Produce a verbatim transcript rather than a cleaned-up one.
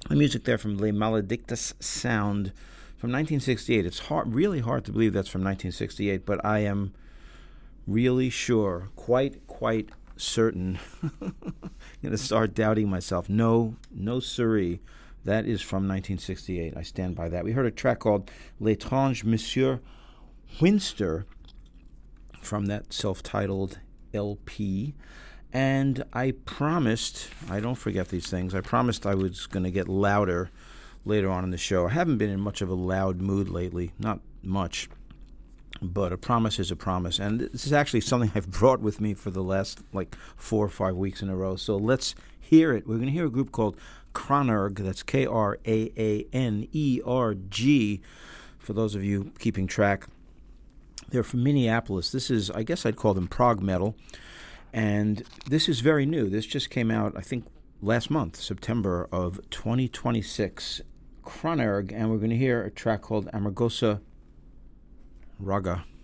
The music there from Le Maledictus Sound from nineteen sixty-eight. It's hard, really hard to believe that's from nineteen sixty-eight, but I am really sure, quite, quite certain. I'm going to start doubting myself. No, no siree. That is from nineteen sixty-eight. I stand by that. We heard a track called L'étrange Monsieur Whinster from that self-titled L P. And I promised, I don't forget these things, I promised I was going to get louder later on in the show. I haven't been in much of a loud mood lately, not much, but a promise is a promise. And this is actually something I've brought with me for the last like four or five weeks in a row. So let's hear it. We're going to hear a group called Kranerg, that's K R A A N E R G, for those of you keeping track. They're from Minneapolis. This is, I guess I'd call them prog metal. And this is very new. This just came out, I think, last month, September of twenty twenty-six. Kranerg, and we're going to hear a track called Amargosa Raga.